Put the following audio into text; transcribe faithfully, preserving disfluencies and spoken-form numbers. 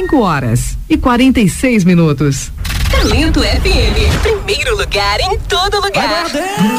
cinco horas e quarenta e seis minutos. Talento F M, primeiro lugar em todo lugar.